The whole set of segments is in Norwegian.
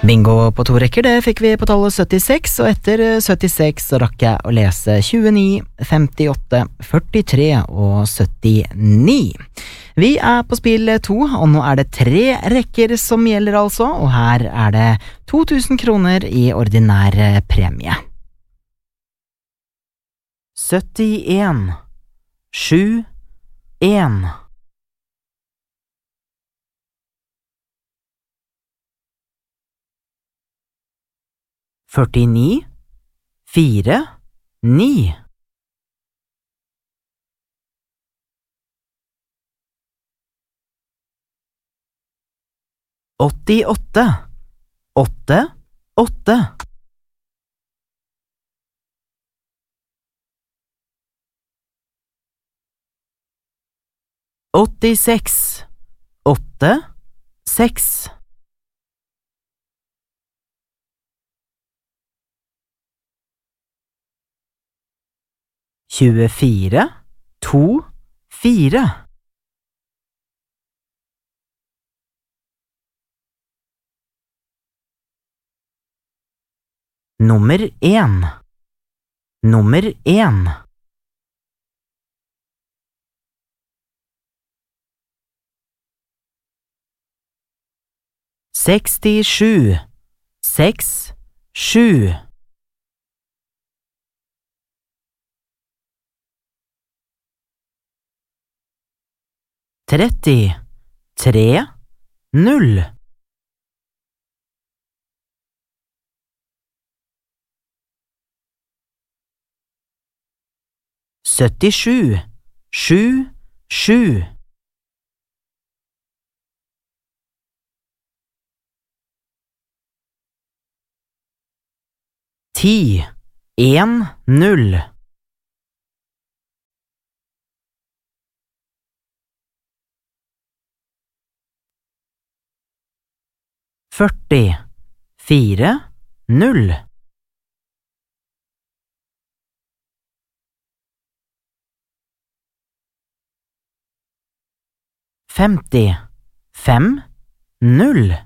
Bingo på 2 rekker, det fikk vi på tallet 76, og etter 76 så rakk jeg å lese 29, 58, 43 og 79. Vi på spill 2, og nå det 3 rekker som gjelder altså, og her det 2000 kroner i ordinær premie. 71, 7, 1. 49, 4, 9. 88, 8, 8. 86, 8, 6. 24, 2, 4. 1. Nummer 1. 67, 6, 7. 30, 3, 0. 77, 7, 7. 10, 1, 0. 40, 4, 0. 50, 5, 0.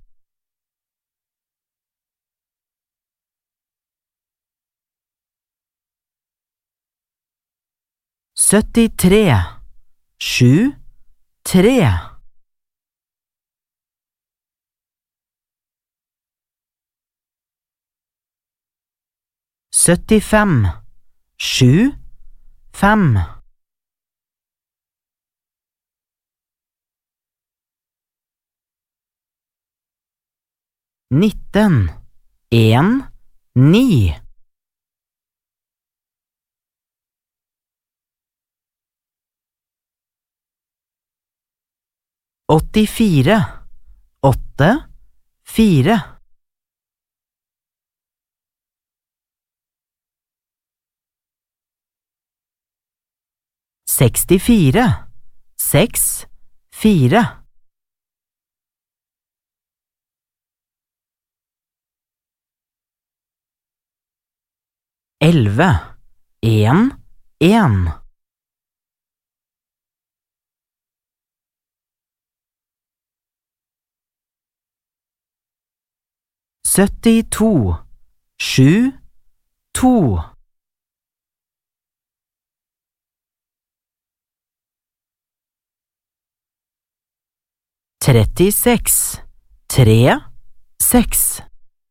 73, 7, 3. 75, 7, 5. 19, 1, 9. 84, 8, 4. 64, 6, 4. 11, 1, 1. 72, 7, 2. 36, 3, 6.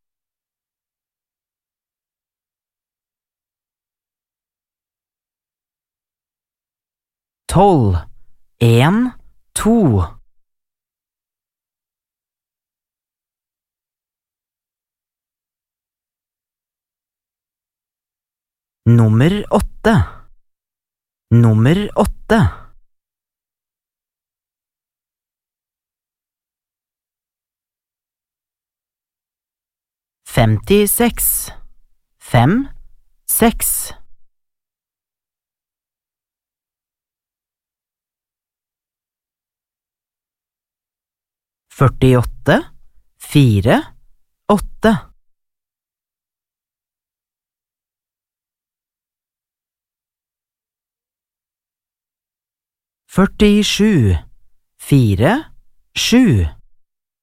12, 1, 2. 8. Nummer 8. 56, 5, 6. 48, 4, 8. 47, 4, 7.